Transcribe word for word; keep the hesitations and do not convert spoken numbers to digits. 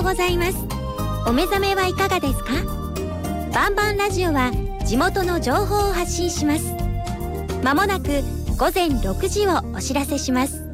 ございます。お目覚めはいかがですか？バンバンラジオは地元の情報を発信します。まもなくごぜんろくじをお知らせします。